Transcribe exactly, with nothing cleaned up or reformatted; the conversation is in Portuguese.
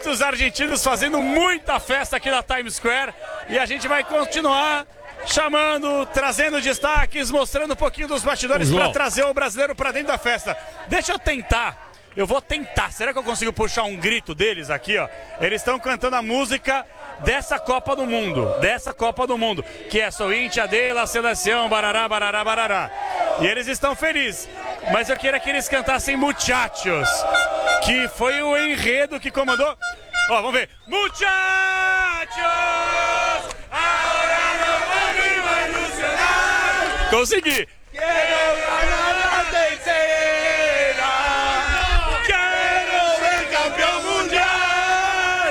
muitos argentinos fazendo muita festa aqui na Times Square. E a gente vai continuar chamando, trazendo destaques, mostrando um pouquinho dos bastidores para trazer o brasileiro para dentro da festa. Deixa eu tentar. Eu vou tentar. Será que eu consigo puxar um grito deles aqui, ó? Eles estão cantando a música dessa Copa do Mundo. Dessa Copa do Mundo. Que é Sou hincha de la seleção, barará, barará, barará. E eles estão felizes. Mas eu queria que eles cantassem Muchachos. Que foi o enredo que comandou. Ó, vamos ver. Muchachos! Agora não vou me ilusionar. Consegui.